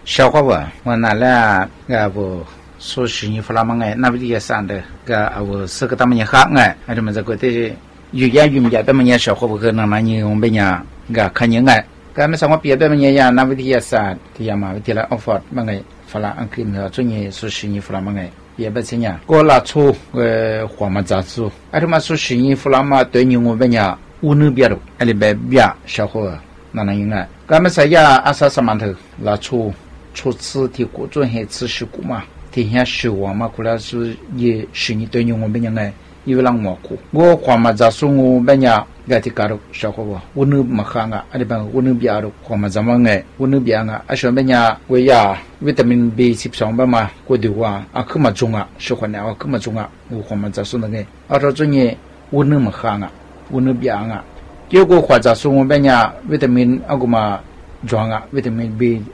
小伙伴，我拿了我说是你弗拉芒哎，那不也上的我是个他们也好哎，还这么这个的语言语言他们也小伙伴可能那你我们呀看你哎，咱们生活别的们也呀，那不也上的呀嘛，的了 offer 么哎，弗拉安克呢，专业说是你弗拉芒哎。也不怎样，我拿出黄马杂志，这么说是你弗拉嘛对你我们呀，我那边的，里边边小伙那应该，咱们说呀，23码头拿出次的各种还吃食股嘛，天下食物嘛，可能是也是你对你我们人哎，因为让我苦，我黄马杂志我们呀。个体搞的小伙伴，我那么看啊，里边我那边的黄马怎么哎，我那边啊，上面呀，我呀，维他命 B12吧嘛，过的话可么重啊，喜欢呢，可么重啊，我黄马咋说那个，这专业我那么看啊，我那边啊，结果或者说我们呀，维他命个嘛重啊，维他命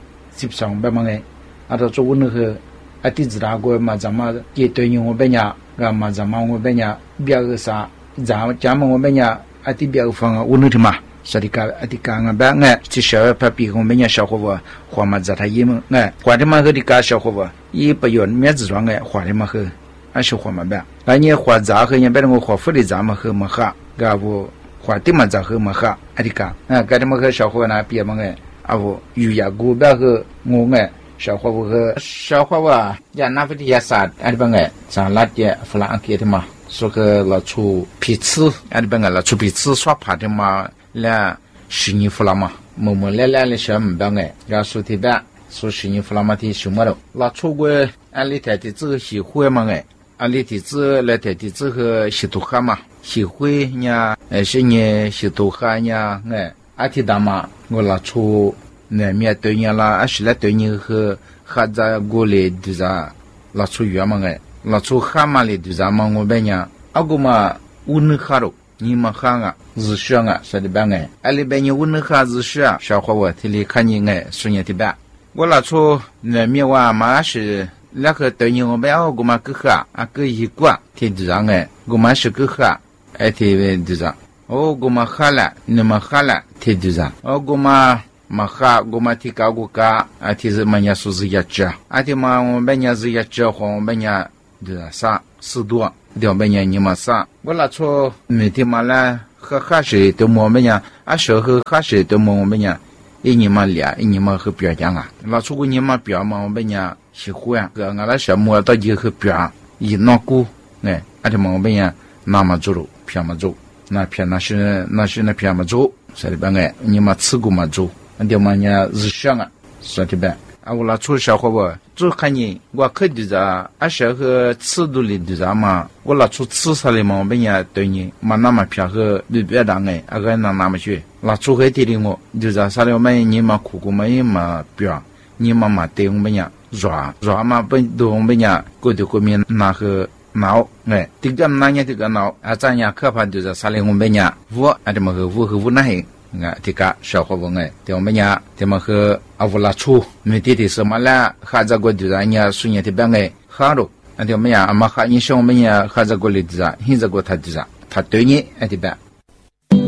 B12吧嘛哎，这做我那个地质那个嘛怎么也对应我们呀，嘛怎么我们呀，别个啥，咱们我们呀。第表方我那天嘛，说的刚办哎，这小把比我们家小伙伴花嘛在他一门哎，花的嘛和的个小伙伴也不用面子装哎，花的嘛和是花嘛办，你花杂和人别人我花富的杂嘛和嘛哈，我花的嘛杂和嘛哈，的个的嘛和小伙伴那别嘛哎，我有呀古边和我哎。小伙伴和小伙伴呀，那不的也啥，的帮哎，咱拉的弗兰克的嘛。说个拿出彼此，里边拿出彼此耍牌的嘛，来十年弗拉嘛，么来小门边哎，然后说的边说十年弗拉嘛的什么了，拿出过里头的这个协会嘛哎，里头这来头的这个协同哈嘛，协会呢，是呢协同哈呢哎，提大嘛，我拿出那面对呢啦，是来对你和在过来的啥，拿出远嘛哎。那出蛤蟆里的咱们我们呀，个嘛乌能哈喽，你们哈啊，日选啊，说的办哎，里边你乌能哈日选啊，小伙我这里看你哎，说你的办，我那出那面话嘛是那个对你我们个嘛个哈个一挂，天地上哎，个嘛是个哈，天地上，个嘛哈了，你们哈了，天地上，个嘛。嘛哈，我们提高个提是么呀？说是一只，提嘛我们呀是一只，和我们呀的啥4多，的我们呀你们啥？我那出每天嘛来和哈水都我们呀，小和哈水都我们呀，一年嘛俩，一年嘛和别讲啊，那出个年嘛别嘛我们呀喜欢个俺那小木到就和别一闹股哎，提嘛我们呀那么做了，偏嘛做，那偏那是那偏嘛做，说的办哎，你嘛吃过嘛做。对嘛呢？日想啊，说的呗。我那出小伙伴，做看你，我可的着，小和吃度里的着嘛，我那出吃啥的嘛，我们呀对你，嘛那么偏和对别当哎，个那么去，那出黑的我，就着啥的我们你嘛苦苦嘛也嘛表，你嘛对我们呀软嘛本都我们呀过的后面那个。闹哎，这个那年这个闹咱呀可怕就是啥的我们呀，我这么个我那嘿。这个小伙伴哎，对我们呀，他们和乌拉出，每天的什么啦，哈在过的人家孙子的边哎，哈喽，对我们呀，嘛哈你像我们呀，哈在过的人，现在过他的人，他对你对吧？